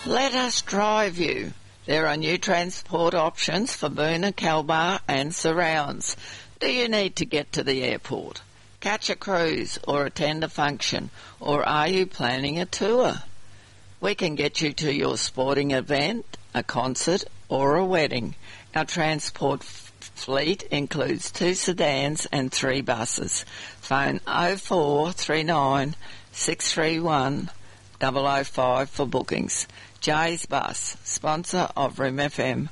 Let us drive you. There are new transport options for Boonah, Kalbar and surrounds. Do you need to get to the airport, catch a cruise or attend a function, or are you planning a tour? We can get you to your sporting event, a concert or a wedding. Our transport fleet includes 2 sedans and 3 buses. Phone 0439 631 005 for bookings. Jay's Bus, sponsor of Rim FM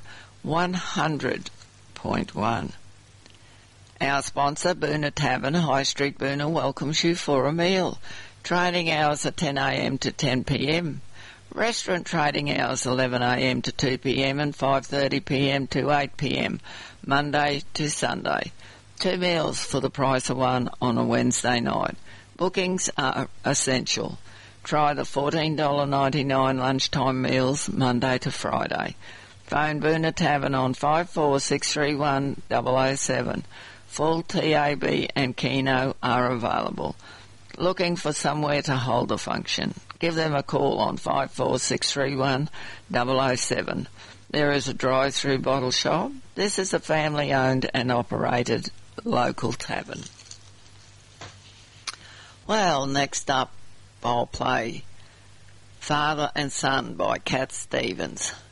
100.1. Our sponsor, Boonah Tavern, High Street, Boonah, welcomes you for a meal. Trading hours are 10 a.m. to 10 p.m. Restaurant trading hours 11 a.m. to 2 p.m. and 5:30 p.m. to 8 p.m. Monday to Sunday. 2 meals for the price of one on a Wednesday night. Bookings are essential. Try the $14.99 lunchtime meals Monday to Friday. Phone Boonah Tavern on 54631 007. Full TAB and Keno are available. Looking for somewhere to hold a function? Give them a call on 54631 007. There is a drive-through bottle shop. This is a family-owned and operated local tavern. Well, next up, I'll play Father and Son by Cat Stevens.